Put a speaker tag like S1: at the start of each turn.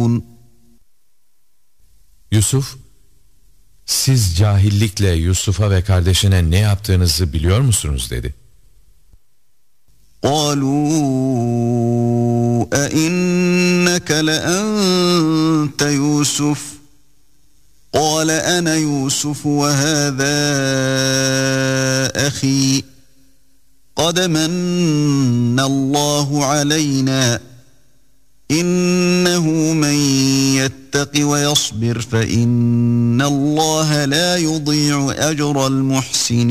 S1: Yusuf, siz cahillikle Yusuf'a ve kardeşine ne yaptığınızı biliyor musunuz dedi.
S2: قالوا أئنك لأنت يوسف قال أنا يوسف وهذا أخي قد من الله علينا إنه من يتق ويصبر فإن الله لا يضيع أجر المحسنين